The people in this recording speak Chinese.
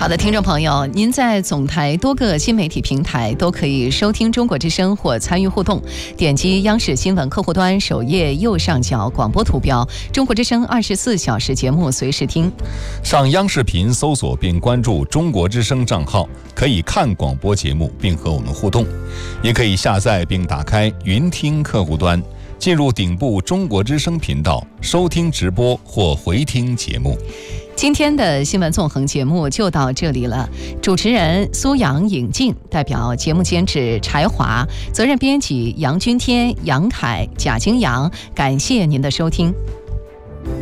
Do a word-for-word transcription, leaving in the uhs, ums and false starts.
好的，听众朋友，您在总台多个新媒体平台都可以收听中国之声或参与互动，点击央视新闻客户端首页右上角广播图标，中国之声二十四小时节目随时听。 上央视频搜索并关注中国之声账号，可以看广播节目并和我们互动，也可以下载并打开云听客户端，进入顶部中国之声频道收听直播或回听节目。 今天的新闻纵横节目就到这里了，主持人苏阳、尹静，代表节目监制柴华，责任编辑杨君天、杨凯、贾金阳，感谢您的收听。